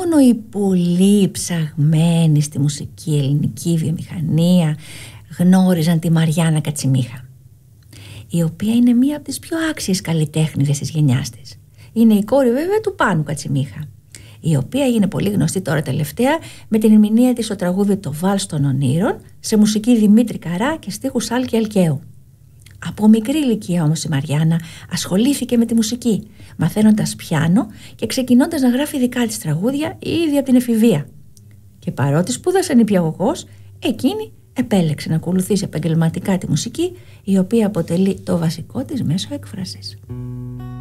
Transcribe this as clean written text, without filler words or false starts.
μόνο οι πολύ ψαγμένοι στη μουσική ελληνική βιομηχανία γνώριζαν τη Μαριάννα Κατσιμίχα, η οποία είναι μία από τις πιο άξιες καλλιτέχνηδες της γενιάς της. Είναι η κόρη βέβαια του Πάνου Κατσιμίχα, η οποία έγινε πολύ γνωστή τώρα τελευταία με την ερμηνεία της στο τραγούδι «Το Βάλς των Ονείρων» σε μουσική Δημήτρη Καρά και στίχους Άλκη Αλκαίου. Από μικρή ηλικία όμως η Μαριάννα ασχολήθηκε με τη μουσική, μαθαίνοντας πιάνο και ξεκινώντας να γράφει δικά της τραγούδια ήδη από την εφηβεία. Και παρότι σπούδασε νηπιαγωγός, εκείνη επέλεξε να ακολουθήσει επαγγελματικά τη μουσική, η οποία αποτελεί το βασικό της μέσο έκφρασης.